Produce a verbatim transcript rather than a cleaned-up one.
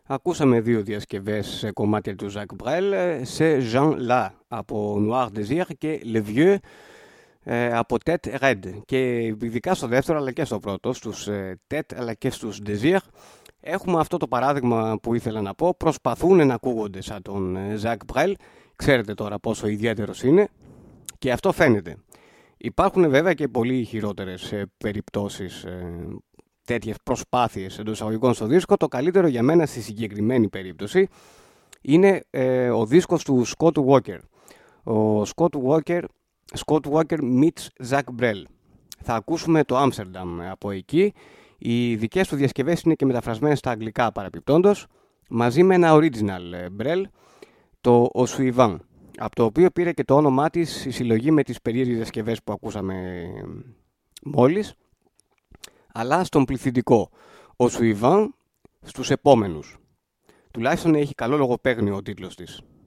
Ακούσαμε δύο διασκευές σε κομμάτια του Jacques Brel, σε Jean La από Noir Désir και Le Vieux ε, από Tête Red. Και ειδικά στο δεύτερο αλλά και στο πρώτο, στους ε, Tête αλλά και στους Désir, έχουμε αυτό το παράδειγμα που ήθελα να πω. Προσπαθούν να ακούγονται σαν τον ε, Jacques Brel. Ξέρετε τώρα πόσο ιδιαίτερος είναι και αυτό φαίνεται. Υπάρχουν βέβαια και πολύ χειρότερες ε, περιπτώσεις, ε, τέτοιες προσπάθειες εντός εισαγωγικών στο δίσκο. Το καλύτερο για μένα στη συγκεκριμένη περίπτωση είναι ε, ο δίσκος του Scott Walker. Ο Scott Walker, Scott Walker meets Jacques Brel. Θα ακούσουμε το Amsterdam από εκεί. Οι δικές του διασκευές είναι και μεταφρασμένες στα αγγλικά παραπιπτόντως, μαζί με ένα original Brel, το Ο Suivant, από το οποίο πήρε και το όνομά της η συλλογή με τις περίεργες διασκευές που ακούσαμε μόλις, αλλά στον πληθυντικό. Ο Suivant στους επόμενους. Τουλάχιστον έχει καλό λογοπαίγνιο ο τίτλος της.